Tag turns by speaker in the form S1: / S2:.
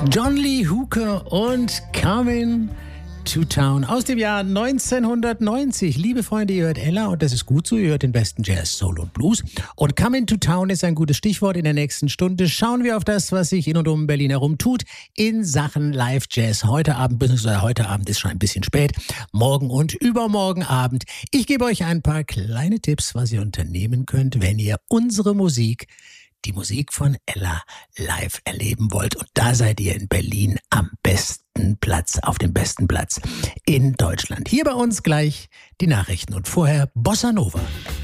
S1: John Lee Hooker und Coming to Town aus dem Jahr 1990. Liebe Freunde, ihr hört Ella und das ist gut so. Ihr hört den besten Jazz, Soul und Blues. Und Coming to Town ist ein gutes Stichwort. In der nächsten Stunde schauen wir auf das, was sich in und um Berlin herum tut in Sachen Live-Jazz. Heute Abend, beziehungsweise heute Abend ist schon ein bisschen spät, morgen und übermorgen Abend. Ich gebe euch ein paar kleine Tipps, was ihr unternehmen könnt, wenn ihr unsere Musik, die Musik von Ella, live erleben wollt. Und da seid ihr in Berlin am besten Platz, auf dem besten Platz in Deutschland. Hier bei uns gleich die Nachrichten und vorher Bossa Nova.